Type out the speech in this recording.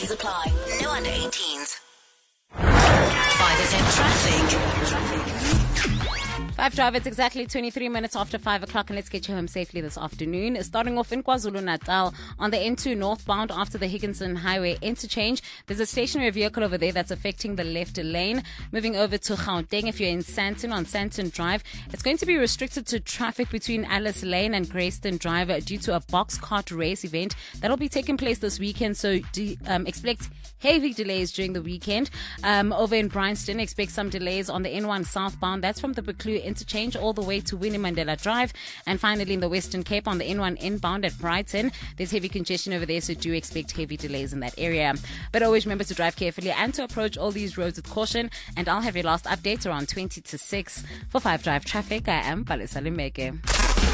Restrictions apply. No under 18s. 5FM traffic. 5 Drive, it's exactly 23 minutes after 5 o'clock, and let's get you home safely this afternoon. Starting off in KwaZulu-Natal on the N2 northbound after the Higginson Highway interchange. There's a stationary vehicle over there that's affecting the left lane. Moving over to Gauteng, if you're in Sandton on Sandton Drive, it's going to be restricted to traffic between Alice Lane and Grayston Drive due to a box cart race event that'll be taking place this weekend. So expect heavy delays during the weekend. Over in Bryanston, expect some delays on the N1 southbound. That's from the Buccleuch interchange all the way to Winnie Mandela Drive. And finally in the Western Cape on the N1 inbound at Brighton, there's heavy congestion over there, so do expect heavy delays in that area. But always remember to drive carefully and to approach all these roads with caution. And I'll have your last update around 20 to 6. For 5 Drive Traffic, I am Palesa Limeke.